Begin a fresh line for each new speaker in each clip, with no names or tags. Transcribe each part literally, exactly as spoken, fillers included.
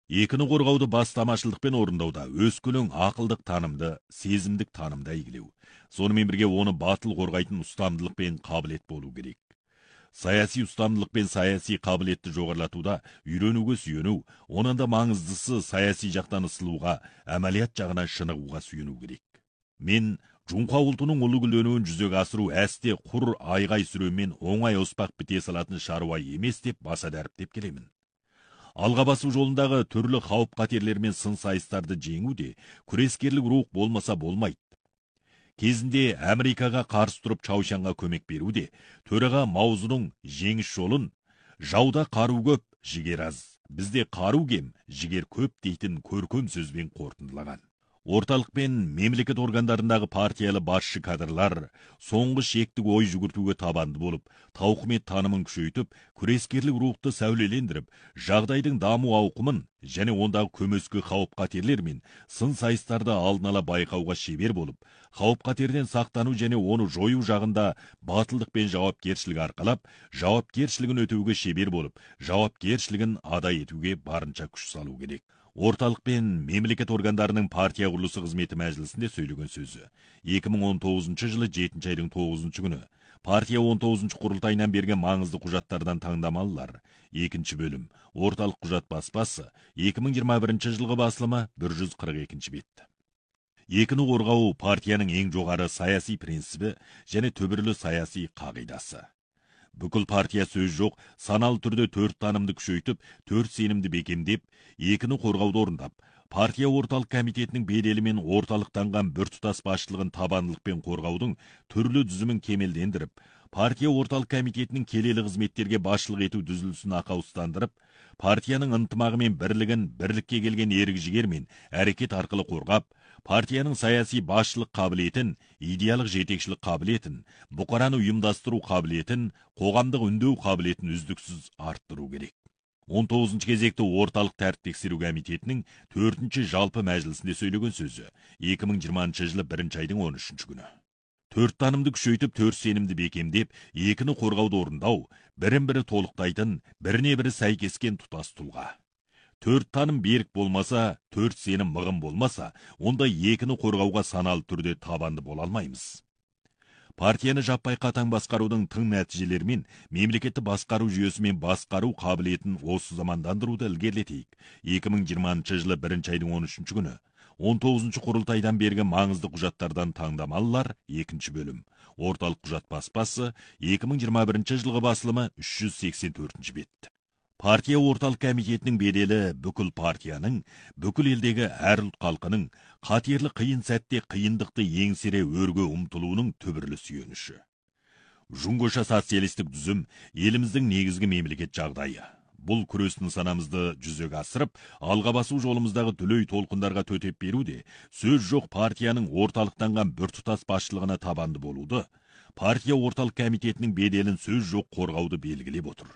Екіні қорғауды бастамашылдықпен орындауда өскелең ақылдық танымды, сезімдік танымды әйгілеу. Сонымен бірге оны батыл қорғайтын ұстамдылық пен қабілет болу керек. Саяси ұстамдылық пен саяси қабілетті жоғарлатуда үйренуге сүйену, оның да маңыздысы саяси жақтан ысылуға, әмәлият жағына шынығуға сүйену керек. Мен Жұңқа ұлтының ұлы гүлденуін жүзеге асыру әсте құр айғай сүремен оңай оспақ біте салатын шаруа емес деп баса дәріптеп келемін. Алға басу жолындағы түрлі қауіп қатерлер мен сын сайыстарды жеңу де күрескерлік рух болмаса болмайды. Кезінде Америкаға қарсы тұрып Чаушанға көмек беру де төраға Маузының жеңіс жолын жауда қару көп, жігер аз, бізде қару кем, жігер көп дейтін көркем сөзбен қорытындылаған. Орталық пен мемлекет органдарындағы партиялы басшы кадрлар соңғы шектік ой жүгіртуге табанды болып, тауқымет танымын күшейтіп, күрескерлік рухты сәулелендіріп, жағдайдың даму ауқымын және ондағы көмескі қауіп қатерлер мен сын сайыстарды алдын ала байқауға шебер болып, қауіп қатерден сақтану және оны жою жағында батылдық пен жауапкершілік арқалап, жауапкершілігін өтеуге шебер болып, жауапкершілігін ада етуге барынша күш салу керек. Орталық пен мемлекет органдарының партия құрылысы қызметі мәжілісінде сөйлеген сөзі. екі мың он тоғызыншы жылы жетінші айдың тоғызыншы күні партия он тоғызыншы құрылтайынан берген маңызды құжаттардан таңдамалылар. Екінші бөлім. Орталық құжат баспасы. екі мың жиырма бірінші жылғы басылымы бір жүз қырық екінші бет. Екіні қорғау партияның ең жоғары саяси принципі және түбірлі саяси қағидасы. Бүкіл партия сөз жоқ, саналы түрде төрт танымды күшейтіп, төрт сенімді бекемдеп, екіні қорғауды орындап, партия орталық комитетінің беделі мен орталықтанған біртұтас басшылығын табандылықпен қорғаудың түрлі дүзімін кемелдендіріп, партия орталық комитетінің келелі қызметтерге басшылық ету дүзілісін ақаустандырып, партияның ынтымағы мен бірлігін бірлікке келген ерік жігер мен әрекет арқылы қорғап, партияның саяси басшылық қабілетін, идеялық жетекшілік қабілетін, бұқараны ұйымдастыру қабілетін, қоғамдық үндеу қабілетін үздіксіз арттыру керек. он тоғызыншы кезекті орталық тәртіп тексеру комитетінің төртінші жалпы мәжілісінде сөйлеген сөзі екі мың жиырмасыншы жылы бірінші айдың он үшінші күні. Төрт танымды күшейтіп, төрт сенімді бекемдеп, екіні қорғауды орындау, бірін бірі толықтайтын, біріне бірі сәйкескен тұтас тұлға. Төрт таным берік болмаса, төрт сенім мығым болмаса, онда екіні қорғауға саналы түрде табанды бола алмаймыз. Партияны жаппай қатаң басқарудың тың нәтижелерімен мемлекетті басқару жүйесімен басқару қабілетін осы замандандыруды ілгерілетейік. екі мың жиырмасыншы жылы бірінші айдың он үшінші күні он тоғызыншы құрылтайдан берген маңызды құжаттардан таңдамалылар екінші бөлім. Орталық құжат баспасы екі мың жиырма бірінші жылғы басылымы үш жүз сексен төртінші бет. Партия орталық комитетінің беделі бүкіл партияның, бүкіл елдегі әр ұлт халқының қатерлі қиын сәтте қиындықты еңсере өрге ұмтылуының түбірлі сүйеніші. Жұңғыша социалистік дүзім еліміздің негізгі мемлекет жағдайы. Бұл күрес нысанамызды жүзеге асырып, алға басу жолымыздағы дүлей толқындарға төтеп беруде, сөз жоқ партияның орталықтанған біртұтас басшылығына табанды болуды, партия орталық комитетінің беделін сөз жоқ қорғауды белгілеп отыр.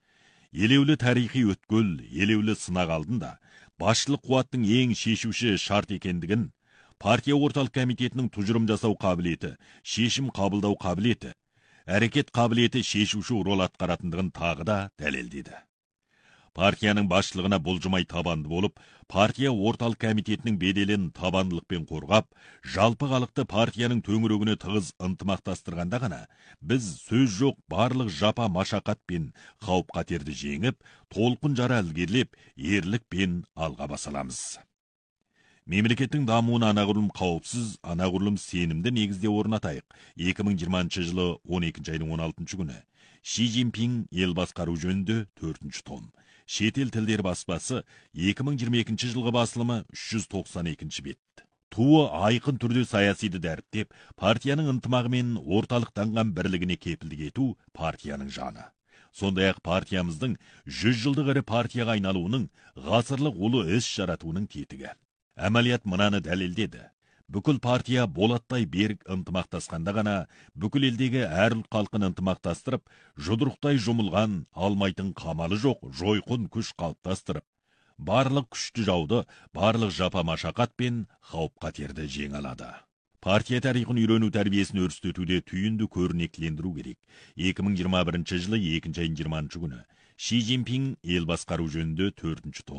Елеулі тарихи өткел, елеулі сынақ алдында, басшылық қуаттың ең шешуші шарт екендігін, партия орталық комитетінің тұжырым жасау қабілеті, шешім қабылдау қабілеті, әрекет қабілеті шешуші рол атқаратындығын тағы да дәлелдеді. Партияның басшылығына бұлжымай табанды болып, партия орталық комитетінің беделін табандылықпен қорғап, жалпы халықты партияның төңірегіне тығыз ынтымақтастырғанда ғана, біз сөз жоқ барлық жапа машақат пен қауіп қатерді жеңіп, толқын жара ілгерілеп, ерлікпен алға баса аламыз. Мемлекеттің дамуына анағұрлым қауіпсіз, анағұрлым сенімді негізде орнатайық. екі мың жиырмасыншы жылы он екінші айдың он алтыншы күні Ши Цзиньпин ел басқару жөнінде төртінші том. Шетел тілдер баспасы екі мың жиырма екінші жылғы басылымы үш жүз тоқсан екінші бет. Туы айқын түрде саясиді дәріптеп, партияның ынтымағы мен орталықтанған бірлігіне кепілдік ету партияның жаны. Сондай-ақ партиямыздың жүз жылдық ірі партияға айналуының, ғасырлық ұлы іс жаратуының тетігі. Әмәлият мынаны дәлелдеді. Бүкіл партия болаттай берік ынтымақтасқанда ғана, бүкіл елдегі әр ұлт халқын ынтымақтастырып, жұдырықтай жұмылған, алмайтын қамалы жоқ, жойқын күш қалыптастырып, барлық күшті жауды, барлық жапа машақат пен қауіп қатерді жеңе алады. Партия тарихын үйрену тәрбиесін өрістетуде түйінді көрнектілендіру керек. екі мың жиырма бірінші жылы екінші айдың жиырмасыншы күні Ши Цзиньпин ел басқару жөнінде төртінші том.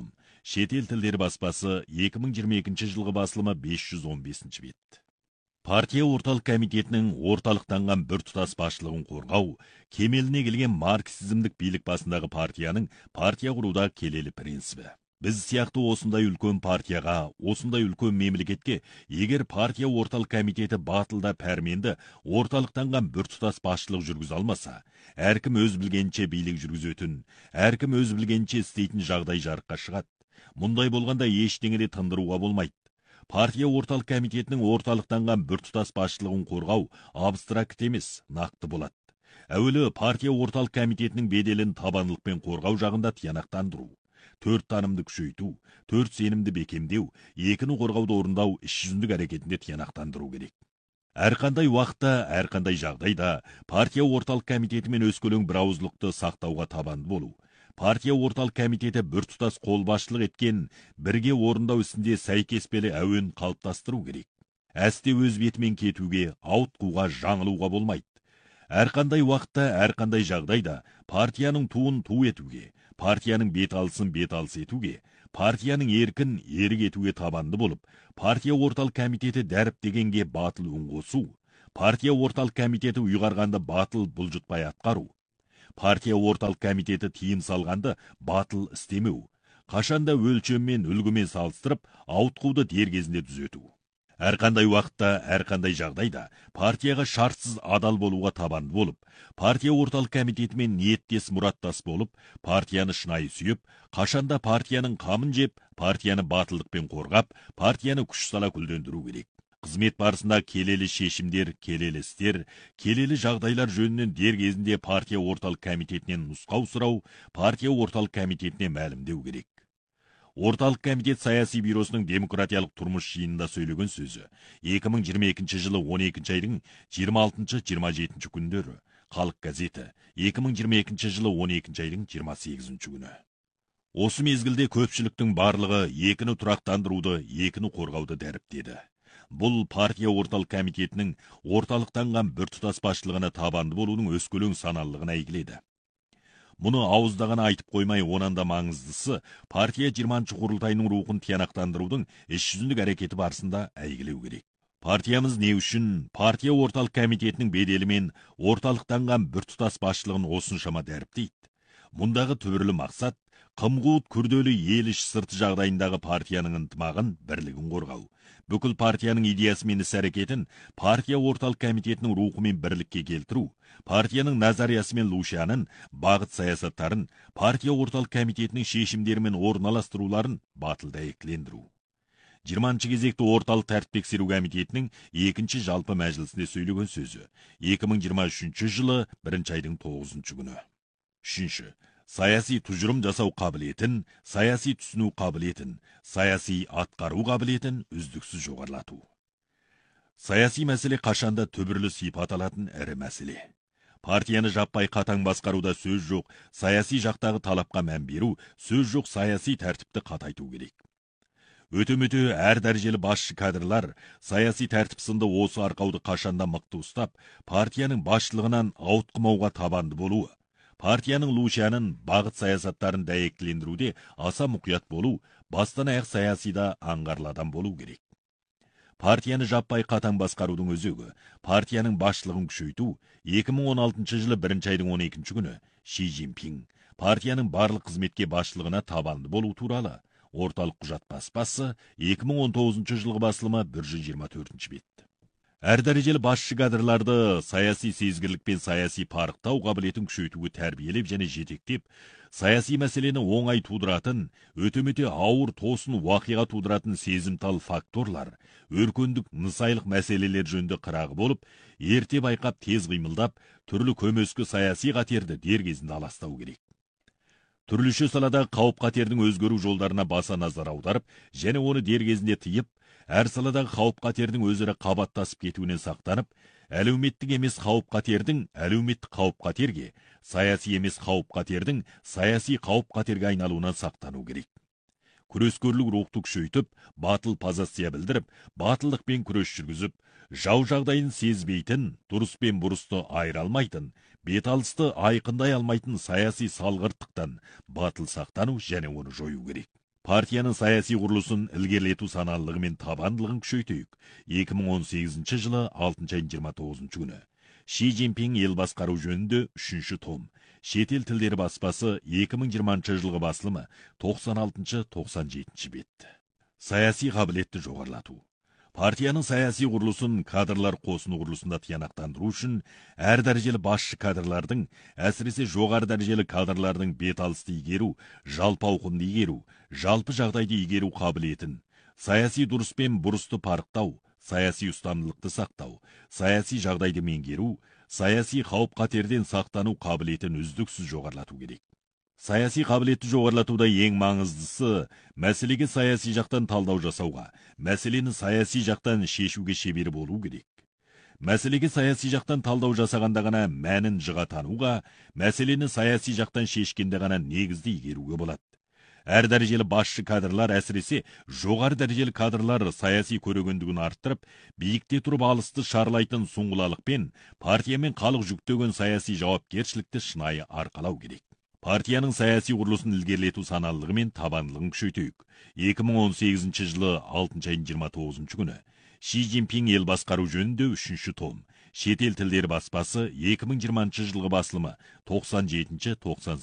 Шетел тілдері баспасы екі мың жиырма екінші жылғы басылымы бес жүз он бесінші бет. Партия орталық комитетінің орталықтанған біртұтас басшылығын қорғау, кемеліне келген марксизмдік билік басындағы партияның партия құруда келелі принципі. Біз сияқты осындай үлкен партияға, осындай үлкен мемлекетке, егер партия орталық комитеті батылда пәрменді орталықтанған біртұтас басшылық жүргізе алмаса, әркім өз білгенше билік жүргізетін, әркім өз білгенше істейтін жағдай жарыққа шығады. Мұндай болғанда ештеңеде тындыруға болмайды. Партия орталық комитетінің орталықтанған біртұтас басшылығын қорғау абстракт емес, нақты болады. Әуелі партия орталық комитетінің беделін табандылықпен қорғау жағында тиянақтандыру. Төрт танымды күшейту, төрт сенімді бекемдеу, екіні қорғауды орындау іс жүзіндік әрекетінде тиянақтандыру керек. Әрқандай уақытта, әрқандай жағдайда партия орталық комитеті мен өскелең бірауыздылықты сақтауға табанды болу. Партия орталық комитеті біртұтас қолбасшылық еткен, бірге орындау ісінде сәйкеспелі әуен қалыптастыру керек. Әсте өз бетімен кетуге, ауытқуға, жаңылуға болмайды. Әрқандай уақытта, әрқандай жағдайда партияның туын ту етуге, партияның бет алысын бет алыс етуге, партияның еркін ерік етуге табанды болып, партия орталық комитеті дәріптегенге батыл үн қосу, партия орталық комитеті ұйғарғанды батыл бұлжытпай атқару, партия орталық комитеті тиым салғанды батыл істемеу, қашанда өлшеммен үлгімен салыстырып, ауытқуды дер кезінде түзету. Әрқандай уақытта, әрқандай жағдайда партияға шартсыз адал болуға табанды болып, партия орталық комитетімен ниеттес мұраттас болып, партияны шынайы сүйіп, қашанда партияның қамын жеп, партияны батылдықпен қорғап, партияны күш сала күлдендіру керек. Қызмет барысында келелі шешімдер, келелі істер, келелі жағдайлар жөнінен дер кезінде партия орталық комитетінен нұсқау сұрау, партия орталық комитетіне мәлімдеу керек. Орталық комитет саяси бюросының демократиялық тұрмыс жиынында сөйлеген сөзі екі мың жиырма екінші жылы он екінші айдың жиырма алтыншы жиырма жетінші күндері, Халық газеті екі мың жиырма екінші жылы он екінші айдың жиырма сегізінші күні. Осы мезгілде көпшіліктің барлығы екіні тұрақтандыруды, екіні қорғауды дәріптеді. Бұл партия орталық комитетінің орталықтанған біртұтас басшылығына табанды болудың өскелең саналылығына әйгіледі. Мұны ауыздаған айтып қоймай, онан да маңыздысы партия жиырманшы құрылтайының рухын тиянақтандырудың іс жүзіндік әрекеті барысында әйгілеу керек. Партиямыз не үшін партия орталық комитетінің беделімен орталықтанған біртұтас басшылығын осыншама дәріптейді? Мұндағы түбірлі мақсат қым-қуыт күрделі ел іш сырты жағдайындағы партияның ынтымағын, бірлігін қорғау. Бүкіл партияның идеясы мен іс-әрекетін партия орталық комитетінің рухымен бірлікке келтіру, партияның назариясы мен лушянын, бағыт саясаттарын, партия орталық комитетінің шешімдері мен орналастыруларын батыл дәйектілендіру. жиырманшы кезекті орталық тәртіп тексеру комитетінің екінші жалпы мәжілісінде сөйлеген сөзі екі мың жиырма үшінші жылы бірінші айдың тоғызыншы күні. Үшінші. Саяси тұжырым жасау қабілетін, саяси түсіну қабілетін, саяси атқару қабілетін үздіксіз жоғарлату. Саяси мәселе қашанда түбірлі сипат алатын ірі мәселе. Партияны жаппай қатаң басқаруда сөз жоқ, саяси жақтағы талапқа мән беру, сөз жоқ саяси тәртіпті қатайту керек. Өте-мөте әр дәрежелі басшы кадрлар саяси тәртіп сынды осы арқауды қашанда мықты ұстап, партияның басшылығынан ауытқымауға табанды болуы, партияның лушянын, бағыт саясаттарын дәйектілендіруде аса мұқият болу, бастан аяқ саясида аңғарлы адам болу керек. Партияны жаппай қатаң басқарудың өзегі, партияның басшылығын күшейту, екі мың он алтыншы жылы бірінші айдың он екінші күні Ши Цзиньпин партияның барлық қызметке басшылығына табанды болу туралы орталық құжат баспасы екі мың он тоғызыншы жылғы басылымы бір жүз жиырма төртінші бет. Әр дәрежелі басшы кадрларды саяси сезгірлік пен саяси парықтау қабілетін күшейтуге тәрбиелеп және жетектеп, саяси мәселені оңай тудыратын, өте-мөте ауыр тосын уақиға тудыратын сезімтал факторлар, өркендік нысайлық мәселелер жөнінде қырағы болып, ерте байқап тез қимылдап, түрлі көмескі саяси қатерді дер кезінде аластау керек. Түрліше салада қауіп-қатердің өзгеру жолдарына баса назар аударып, және оны дер кезінде тыйып, әр саладағы қауіп-қатердің өзара қабаттасып кетуінен сақтанып, әлеуметтік емес қауіп-қатердің әлеуметтік қауіп-қатерге, саяси емес қауіп-қатердің саяси қауіп-қатерге айналуынан сақтану керек. Күрескерлік рухты күшейтіп, батыл позиция білдіріп, батылдықпен күрес жүргізіп, жау жағдайын сезбейтін, дұрыс пен бұрысты айыра алмайтын, бет алысты айқындай алмайтын саяси салғырттықтан батыл сақтану және оны жою керек. Партияның саяси құрылысын ілгерілету саналылығы мен табандылығын күшейтейік. екі мың он сегізінші жылы алтыншы айдың жиырма тоғызыншы күні. Ши Цзиньпин ел басқару жөнінде үшінші том. Шетел тілдері баспасы екі мың жиырмасыншы жылғы басылымы тоқсан алтыншы тоқсан жетінші бет. Саяси қабілетті жоғарлату. Партияның саяси құрылысын кадрлар қосыны құрылысында тиянақтандыру үшін әр дәрежелі басшы кадрлардың, әсіресе жоғары дәрежелі кадрлардың бет алысты игеру, жалпы ауқымды игеру, жалпы жағдайды игеру қабілетін, саяси дұрыс пен бұрысты парықтау, саяси ұстамдылықты сақтау, саяси жағдайды меңгеру, саяси қауіп қатерден сақтану қабілетін үздіксіз жоғарлату керек. Саяси қабілетті жоғарлатуда ең маңыздысы мәселеге саяси жақтан талдау жасауға, мәселені саяси жақтан шешуге шебер болу керек. Мәселеге саяси жақтан талдау жасағанда ғана мәнін жыға тануға, мәселені саяси жақтан шешкенде ғана негізді игеруге болады. Әр дәрежелі басшы кадрлар, әсіресе жоғары дәрежелі кадрлар саяси көрегендігін арттырып, биікте тұрып алысты шарлайтын сұңғылалықпен партия мен халық жүктеген саяси жауапкершілікті шынайы арқалау керек. Партияның саяси құрылысын ілгерілету саналылығы мен табандылығын күшейтейік. екі мың он сегізінші жылы алтыншы айдың жиырма тоғызыншы күні. Ши Цзиньпин ел басқару жөнінде үшінші том. Шетел тілдері баспасы екі мың жиырмасыншы жылғы басылымы тоқсан жетінші тоқсан